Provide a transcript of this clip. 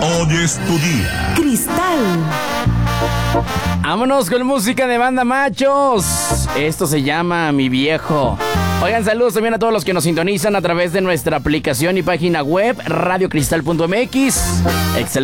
Hoy es tu día. Cristal. Vámonos con música de Banda Machos. Esto se llama Mi Viejo. Oigan, saludos también a todos los que nos sintonizan a través de nuestra aplicación y página web radiocristal.mx. Excelente.